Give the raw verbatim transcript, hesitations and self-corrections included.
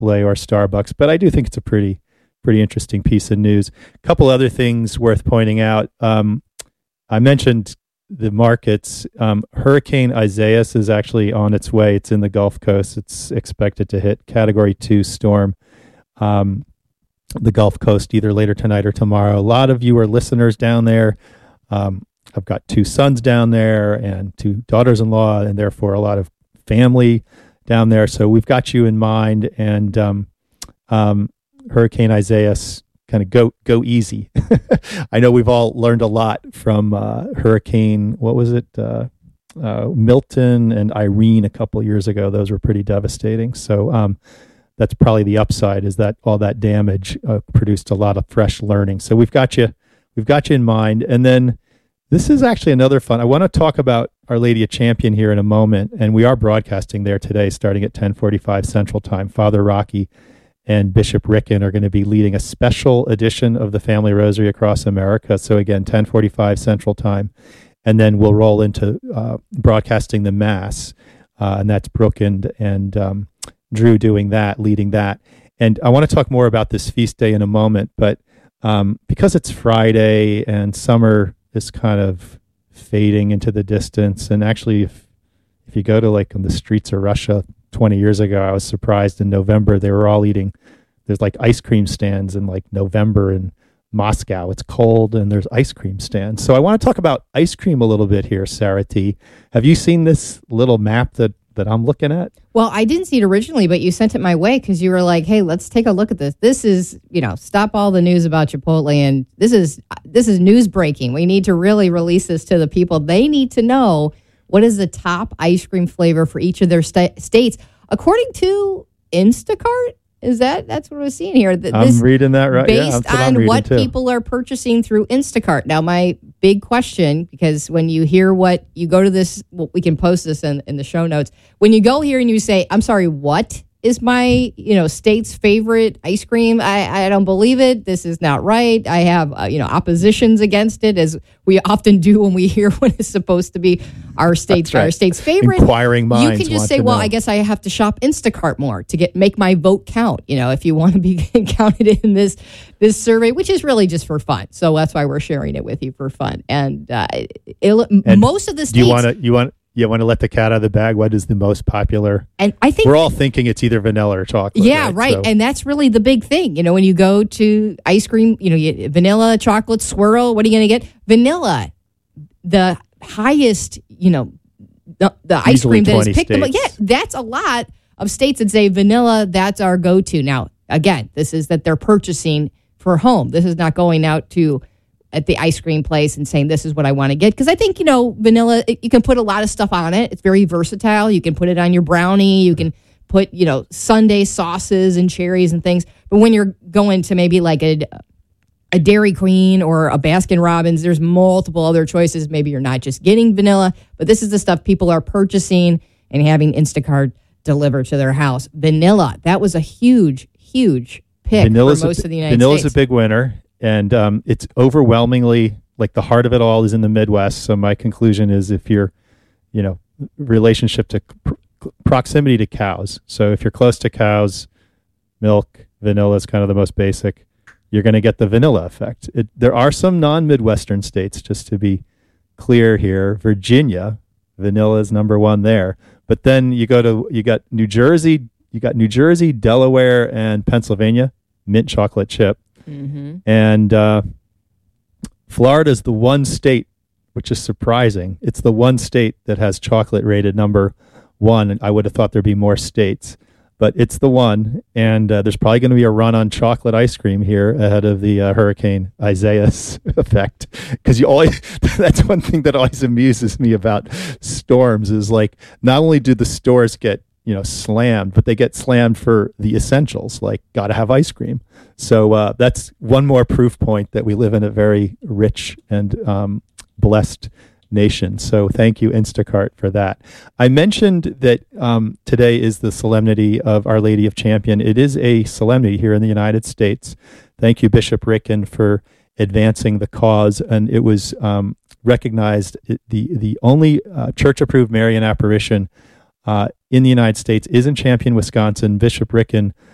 Chipotle or Starbucks, but I do think it's a pretty pretty interesting piece of news. A couple other things worth pointing out. Um, I mentioned the markets. Um, Hurricane Isaias is actually on its way. It's in the Gulf Coast. It's expected to hit Category two storm. Um, the Gulf Coast either later tonight or tomorrow. A lot of you are listeners down there. Um, I've got two sons down there and two daughters-in-law, and therefore a lot of family down there. So we've got you in mind. And um, um, Hurricane Isaias, kind of go go easy. I know we've all learned a lot from uh, Hurricane, what was it? Uh, uh, Milton and Irene a couple years ago. Those were pretty devastating. So um, that's probably the upside, is that all that damage uh, produced a lot of fresh learning. So we've got you, we've got you in mind. And then this is actually another fun. I want to talk about Our Lady of Champion here in a moment, and we are broadcasting there today, starting at ten forty-five Central Time. Father Rocky and Bishop Ricken are going to be leading a special edition of the Family Rosary across America. So again, ten forty-five Central Time, and then we'll roll into uh, broadcasting the Mass, uh, and that's Brooke and and um, Drew doing that, leading that. And I want to talk more about this feast day in a moment, but um, because it's Friday and summer is kind of fading into the distance, and actually, if if you go to like on the streets of Russia twenty years ago, I was surprised in November they were all eating. There's like ice cream stands in like November in Moscow. It's cold and there's ice cream stands. So I want to talk about ice cream a little bit here, Sarah T. Have you seen this little map that that I'm looking at? Well, I didn't see it originally, but you sent it my way because you were like, hey, let's take a look at this. This is, you know, stop all the news about Chipotle. And this is this is news breaking. We need to really release this to the people. They need to know what is the top ice cream flavor for each of their sta- states. According to Instacart, is that, that's what we're seeing here. This, I'm reading that right. Based yeah, on what, what too. people are purchasing through Instacart. Now, my big question, because when you hear what, you go to this, well, we can post this in, in the show notes. When you go here and you say, I'm sorry, what is my, you know, state's favorite ice cream? I, I don't believe it. This is not right. I have, uh, you know, oppositions against it, as we often do when we hear what is supposed to be our state's right. our state's favorite. Inquiring minds. You can just want say, to well, know. I guess I have to shop Instacart more to get make my vote count. You know, if you want to be counted in this this survey, which is really just for fun. So that's why we're sharing it with you for fun. And uh, it, and most of the states. Do you want to? You want? You want to let the cat out of the bag? What is the most popular? And I think we're all thinking it's either vanilla or chocolate. Yeah, right. right. So. And that's really the big thing. You know, when you go to ice cream, you know, you, vanilla, chocolate, swirl, what are you going to get? Vanilla, the highest, you know, the, the ice Easily cream that is picked. states. Up. Yeah, that's a lot of states that say vanilla, that's our go-to. Now, again, this is that they're purchasing for home. This is not going out to at the ice cream place and saying, this is what I want to get. Because I think, you know, vanilla, it, you can put a lot of stuff on it. It's very versatile. You can put it on your brownie. You can put, you know, sundae sauces and cherries and things. But when you're going to maybe like a, a Dairy Queen or a Baskin Robbins, there's multiple other choices. Maybe you're not just getting vanilla, but this is the stuff people are purchasing and having Instacart delivered to their house. Vanilla, that was a huge, huge pick Vanilla's for most a, of the United Vanilla's States. a big winner. And um, it's overwhelmingly, like the heart of it all is in the Midwest. So my conclusion is if you're, you know, relationship to pr- proximity to cows. So if you're close to cows, milk, vanilla is kind of the most basic. You're going to get the vanilla effect. It, there are some non-Midwestern states, just to be clear here. Virginia, vanilla is number one there. But then you go to, you got New Jersey, you got New Jersey, Delaware, and Pennsylvania, mint chocolate chip. Mm-hmm. And uh, Florida is the one state, which is surprising. It's the one state that has chocolate rated number one. And I would have thought there'd be more states, but it's the one. And uh, there's probably going to be a run on chocolate ice cream here ahead of the uh, Hurricane Isaias effect. Because you always, that's one thing that always amuses me about storms is like, not only do the stores get, you know, slammed, but they get slammed for the essentials, like gotta have ice cream. So uh, that's one more proof point that we live in a very rich and um, blessed nation. So thank you, Instacart, for that. I mentioned that um, today is the solemnity of Our Lady of Champion. It is a solemnity here in the United States. Thank you, Bishop Ricken, for advancing the cause. And it was um, recognized it, the, the only uh, church-approved Marian apparition Uh, in the United States is in Champion, Wisconsin. Bishop Ricken